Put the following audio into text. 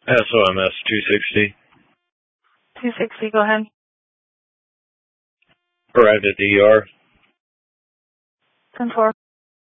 SOMS 260. 260, go ahead. Arrived at the ER. 10-4.